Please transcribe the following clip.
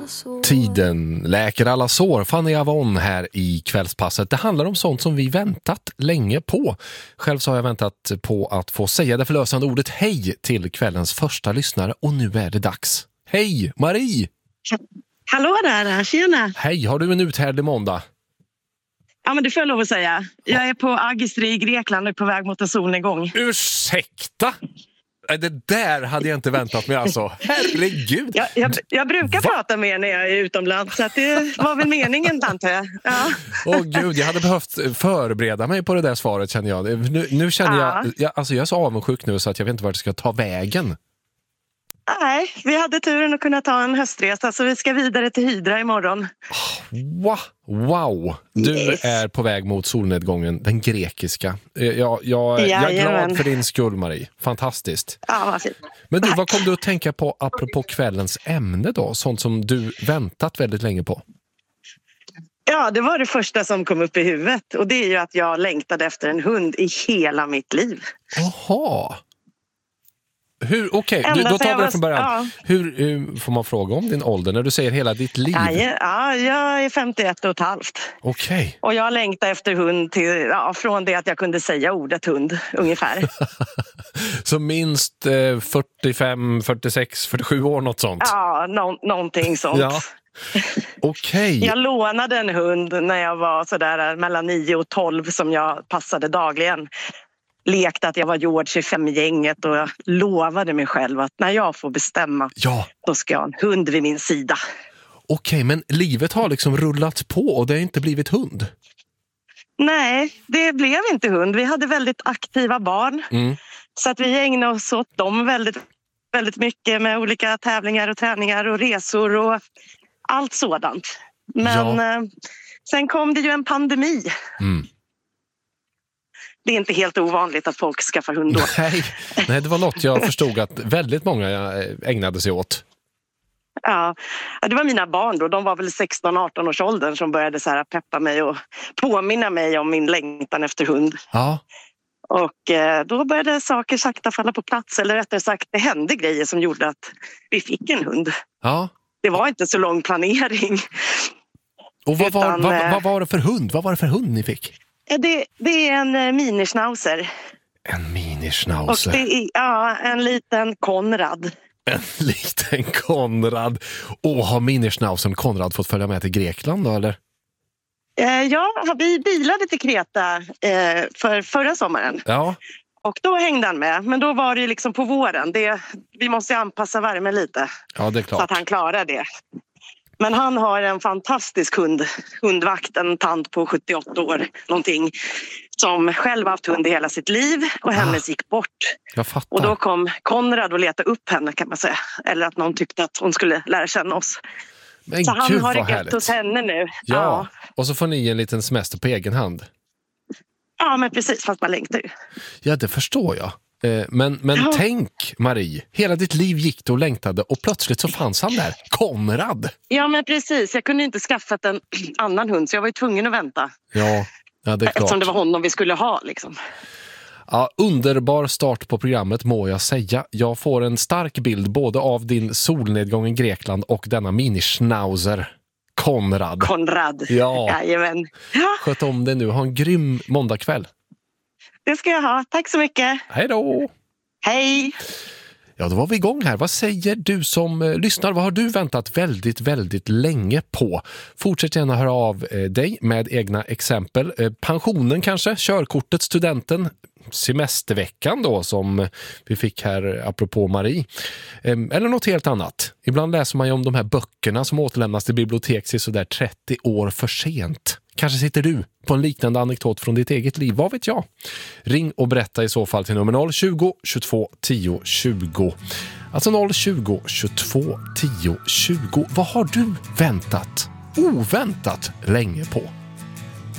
Tiden läker alla sår. Fanny Avon här i kvällspasset. Det handlar om sånt som vi väntat länge på. Själv så har jag väntat på att få säga det förlösande ordet hej till kvällens första lyssnare. Och nu är det dags. Hej, Marie! Hallå där, tjena! Hej, har du en uthärdig måndag? Ja, men det får jag lov att säga. Jag är på Agistri i Grekland och på väg mot en solnedgång. Ursäkta? Det där hade jag inte väntat mig alltså. Herregud. Jag brukar prata med er när jag är utomlands, så att det var väl meningen, antar jag. Ja. Åh gud, jag hade behövt förbereda mig på det där svaret, känner jag. Nu känner jag är så avundsjuk nu så att jag vet inte vart det ska ta vägen. Nej, vi hade turen att kunna ta en höstresa, så vi ska vidare till Hydra imorgon. Wow! Du är på väg mot solnedgången, den grekiska. Jag är glad för din skull, Marie. Fantastiskt. Ja, vad fint. Men du, vad kom du att tänka på apropå kvällens ämne då? Sånt som du väntat väldigt länge på. Ja, det var det första som kom upp i huvudet. Och det är ju att jag längtade efter en hund i hela mitt liv. Jaha. Okej, då tar vi det från början. Ja. Hur får man fråga om din ålder när du säger hela ditt liv? Ja, jag är 51,5. Okej. Och jag längtar efter hund från det att jag kunde säga ordet hund, ungefär. Så minst 45, 46, 47 år, något sånt? Ja, någonting sånt. Ja. Okej. Jag lånade en hund när jag var sådär mellan 9 och 12 som jag passade dagligen. Lekte att jag var George i Fem-gänget och jag lovade mig själv att när jag får bestämma då ska jag ha en hund vid min sida. Okej, men livet har liksom rullat på och det har inte blivit hund? Nej, det blev inte hund. Vi hade väldigt aktiva barn. Så att vi ägnade oss åt dem väldigt, väldigt mycket med olika tävlingar och träningar och resor och allt sådant. Men sen kom det ju en pandemi. Det är inte helt ovanligt att folk skaffar hund då. Nej, det var något jag förstod att väldigt många ägnade sig åt. Ja, det var mina barn då. De var väl 16-18 års åldern som började så här peppa mig och påminna mig om min längtan efter hund. Ja. Och då började saker sakta falla på plats. Eller rättare sagt, det hände grejer som gjorde att vi fick en hund. Ja. Det var inte så lång planering. Och vad var det för hund? Vad var det för hund ni fick? Det är en minischnauzer. En minischnauzer. Och det är en liten Konrad. En liten Konrad. Har minischnauzern Konrad fått följa med till Grekland då, eller? Ja, vi bilade till Kreta förra sommaren. Ja. Och då hängde han med. Men då var det liksom på våren. Vi måste anpassa värmen lite. Ja, det är klart. Så att han klarar det. Men han har en fantastisk hundvakt, en tant på 78 år någonting, som själv haft hund i hela sitt liv och hennes gick bort. Jag fattar. Och då kom Konrad och letade upp henne, kan man säga. Eller att någon tyckte att hon skulle lära känna oss. Men så han gud, har det gött härligt hos henne nu. Ja, och så får ni en liten semester på egen hand. Ja, men precis, fast man längtar ju. Ja, det förstår jag. Men tänk, Marie, hela ditt liv gick du och längtade och plötsligt så fanns han där, Konrad. Ja, men precis. Jag kunde inte skaffat en annan hund så jag var ju tvungen att vänta. Ja, det är klart. Eftersom det var honom vi skulle ha, liksom. Ja, underbar start på programmet må jag säga. Jag får en stark bild både av din solnedgång i Grekland och denna minischnauzer, Konrad. Ja. Jajamän. Ja. Sköt om det nu. Ha en grym måndagkväll. Det ska jag ha. Tack så mycket. Hej då. Hej. Ja, då var vi igång här. Vad säger du som lyssnar? Vad har du väntat väldigt, väldigt länge på? Fortsätt gärna höra av dig med egna exempel. Pensionen kanske, körkortet, studenten, semesterveckan då som vi fick här apropå Marie. Eller något helt annat. Ibland läser man ju om de här böckerna som återlämnas till bibliotek så där 30 år för sent. Kanske sitter du på en liknande anekdot från ditt eget liv, vad vet jag? Ring och berätta i så fall till nummer 020 22 10 20. Alltså 020 22 10 20. Vad har du oväntat länge på?